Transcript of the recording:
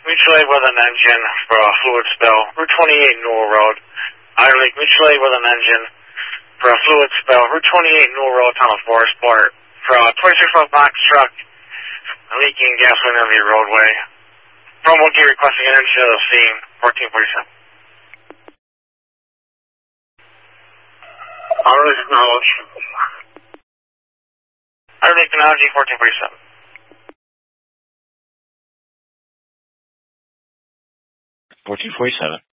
mutual aid with an engine for a fluid spill. Route 28 Newell Road. Iron Lake mutual aid with an engine for a fluid spill. Route 28 Newell Road, Tunnel Forestport. For a 26-foot box truck leaking gasoline on the roadway. Promo key requesting an engine to the scene. 1447. Iron Lake acknowledge. Iron Lake acknowledge 1447. 1447.